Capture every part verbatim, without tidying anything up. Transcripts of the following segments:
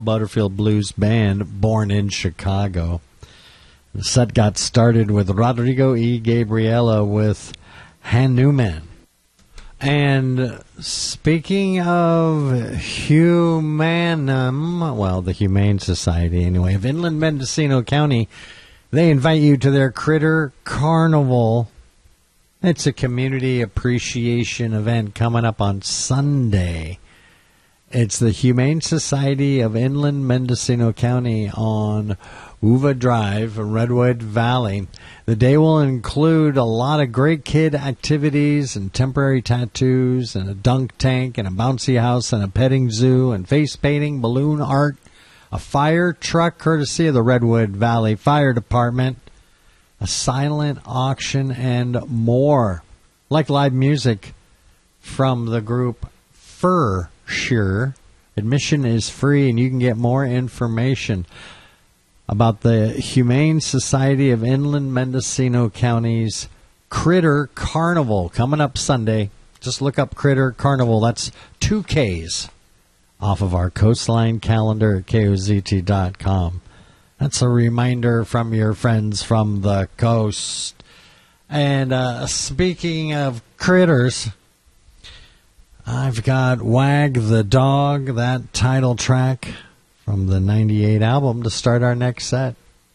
Butterfield Blues Band, born in Chicago. The set got started with Rodrigo y Gabriela with Hanuman. And speaking of Humanum, well, the Humane Society, anyway, of Inland Mendocino County, they invite you to their Critter Carnival. It's a community appreciation event coming up on Sunday. It's the Humane Society of Inland Mendocino County on Uva Drive, Redwood Valley. The day will include a lot of great kid activities and temporary tattoos and a dunk tank and a bouncy house and a petting zoo and face painting, balloon art, a fire truck courtesy of the Redwood Valley Fire Department, a silent auction, and more. Like live music from the group Fur Sure. Admission is free, and you can get more information about the Humane Society of Inland Mendocino County's Critter Carnival coming up Sunday. Just look up Critter Carnival. That's two Ks off of our coastline calendar at K O Z T dot com. That's a reminder from your friends from the coast. And uh, speaking of critters, I've got Wag the Dog, that title track from the ninety-eight album, to start our next set.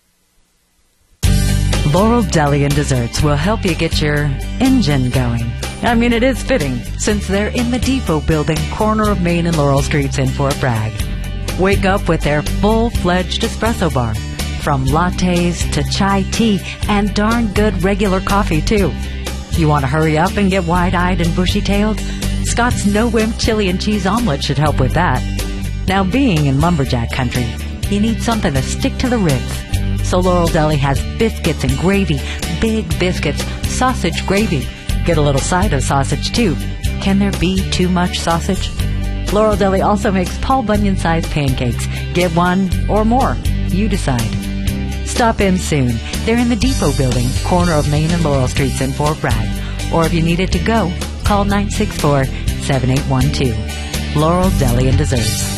Laurel Deli and Desserts will help you get your engine going. I mean, it is fitting, since they're in the Depot Building, corner of Main and Laurel Streets in Fort Bragg. Wake up with their full-fledged espresso bar, from lattes to chai tea and darn good regular coffee, too. You want to hurry up and get wide-eyed and bushy-tailed? Scott's no-wimp chili and cheese omelet should help with that. Now, being in lumberjack country, you need something to stick to the ribs. So Laurel Deli has biscuits and gravy, big biscuits, sausage gravy. Get a little side of sausage, too. Can there be too much sausage? Laurel Deli also makes Paul Bunyan-sized pancakes. Get one or more. You decide. Stop in soon. They're in the Depot Building, corner of Main and Laurel Streets in Fort Bragg. Or if you need it to go, call nine six four, seven eight one two. Laurel Deli and Desserts.